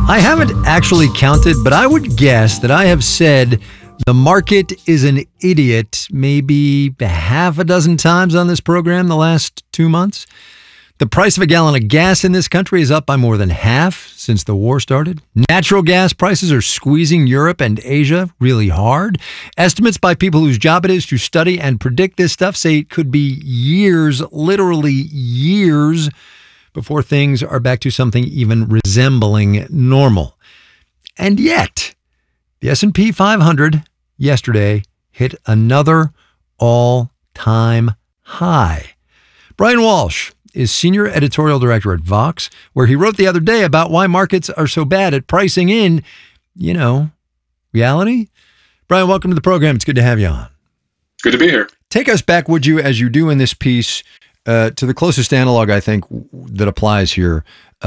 I haven't actually counted, but I would guess that I have said the market is an idiot maybe half a dozen times on this program the last 2 months. The price of a gallon of gas in this country is up by more than half since the war started. Natural gas prices are squeezing Europe and Asia really hard. Estimates by people whose job it is to study and predict this stuff say it could be years, literally years, before things are back to something even resembling normal. And yet, the S&P 500 yesterday hit another all-time high. Brian Walsh is senior editorial director at Vox, where he wrote the other day about why markets are so bad at pricing in, reality. Brian, welcome to the program. It's good to have you on. Good to be here. Take us back, would you, as you do in this piece, to the closest analog, I think, that applies here,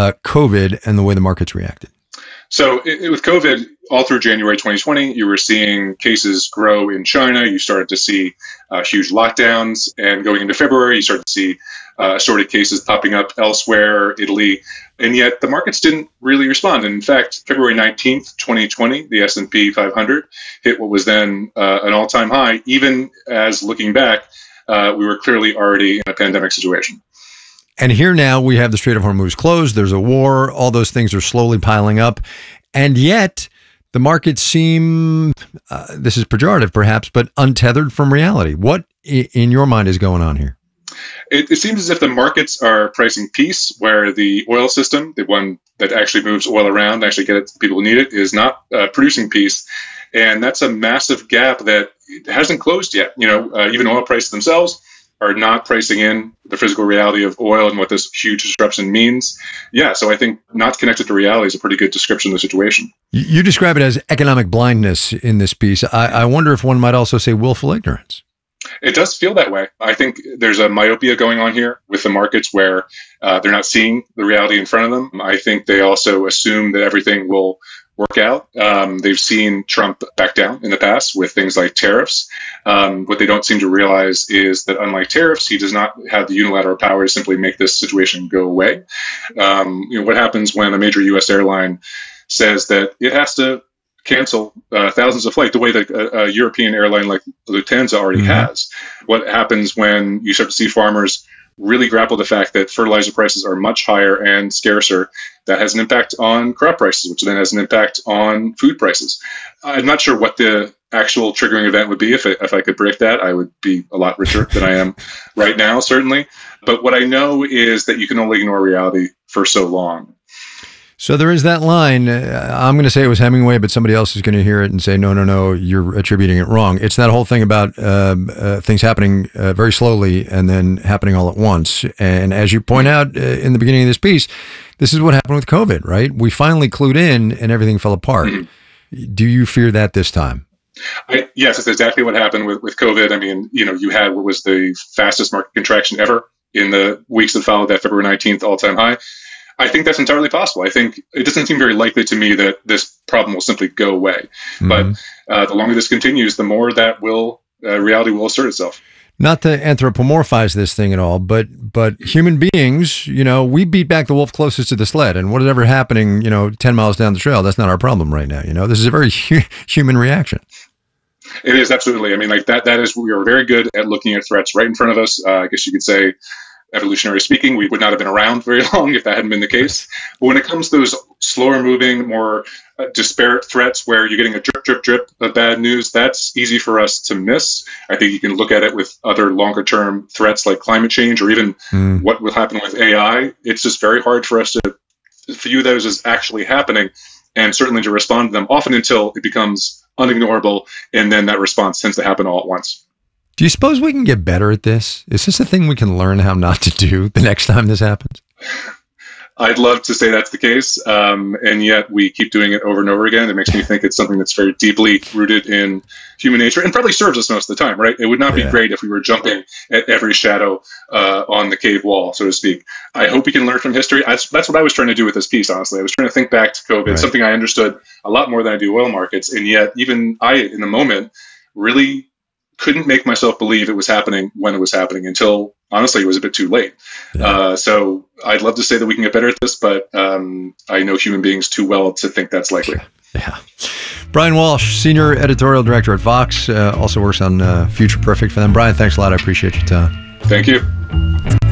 COVID and the way the markets reacted. So with COVID, all through January 2020, you were seeing cases grow in China. You started to see huge lockdowns. And going into February, you started to see assorted cases popping up elsewhere, Italy. And yet the markets didn't really respond. And in fact, February 19th, 2020, the S&P 500 hit what was then an all-time high, even as looking back, we were clearly already in a pandemic situation. And here now we have the Strait of Hormuz closed. There's a war. All those things are slowly piling up. And yet the markets seem, this is pejorative perhaps, but untethered from reality. What in your mind is going on here? It seems as if the markets are pricing peace, where the oil system, the one that actually moves oil around, actually get it to people who need it, is not producing peace. And that's a massive gap that hasn't closed yet. Even oil prices themselves are not pricing in the physical reality of oil and what this huge disruption means. Yeah, so I think not connected to reality is a pretty good description of the situation. You describe it as economic blindness in this piece. I wonder if one might also say willful ignorance. It does feel that way. I think there's a myopia going on here with the markets where they're not seeing the reality in front of them. I think they also assume that everything will work out. They've seen Trump back down in the past with things like tariffs. What they don't seem to realize is that unlike tariffs, he does not have the unilateral power to simply make this situation go away. What happens when a major U.S. airline says that it has to cancel thousands of flights, the way that a European airline like Lufthansa already has? What happens when you start to see farmers really grapple the fact that fertilizer prices are much higher and scarcer? That has an impact on crop prices, which then has an impact on food prices. I'm not sure what the actual triggering event would be. If I could predict that, I would be a lot richer than I am right now, certainly. But what I know is that you can only ignore reality for so long. So there is that line. I'm going to say it was Hemingway, but somebody else is going to hear it and say, no, you're attributing it wrong. It's that whole thing about things happening very slowly and then happening all at once. And as you point out in the beginning of this piece, this is what happened with COVID, right? We finally clued in and everything fell apart. Mm-hmm. Do you fear that this time? Yes, it's exactly what happened with COVID. I mean, you had what was the fastest market contraction ever in the weeks that followed that February 19th all-time high. I think that's entirely possible. I think it doesn't seem very likely to me that this problem will simply go away. Mm-hmm. But the longer this continues, the more that reality will assert itself. Not to anthropomorphize this thing at all, but human beings, we beat back the wolf closest to the sled. And whatever happening, 10 miles down the trail, that's not our problem right now. This is a very human reaction. It is, absolutely. I mean, like that is, we are very good at looking at threats right in front of us. I guess you could say, evolutionary speaking, we would not have been around very long if that hadn't been the case. But when it comes to those slower moving, more disparate threats where you're getting a drip, drip, drip of bad news, that's easy for us to miss. I think you can look at it with other longer term threats like climate change or even what will happen with AI. It's just very hard for us to view those as actually happening and certainly to respond to them, often until it becomes unignorable, and then that response tends to happen all at once. Do you suppose we can get better at this? Is this a thing we can learn how not to do the next time this happens? I'd love to say that's the case, and yet we keep doing it over and over again. It makes me think it's something that's very deeply rooted in human nature and probably serves us most of the time, right? It would not be great if we were jumping at every shadow on the cave wall, so to speak. I hope we can learn from history. That's what I was trying to do with this piece, honestly. I was trying to think back to COVID, something I understood a lot more than I do oil markets, and yet even I, in the moment, really couldn't make myself believe it was happening when it was happening until honestly, it was a bit too late. Yeah. So I'd love to say that we can get better at this, but I know human beings too well to think that's likely. Yeah. Brian Walsh, Senior Editorial Director at Vox, also works on Future Perfect for them. Brian, thanks a lot. I appreciate your time. Thank you.